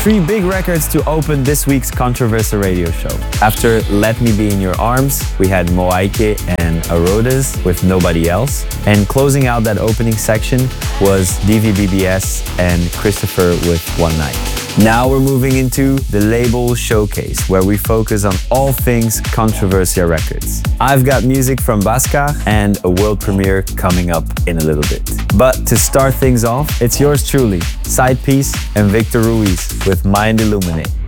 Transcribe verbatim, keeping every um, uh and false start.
three big records to open this week's Controversy Radio Show. After Let Me Be in Your Arms, we had Moaike and Arodas with Nobody Else. And closing out that opening section was D V B B S and Christopher with One Night. Now we're moving into the label showcase, where we focus on all things Controversia Records. I've got music from Baska and a world premiere coming up in a little bit. But to start things off, it's yours truly, Side Piece and Victor Ruiz with Mind Illuminate.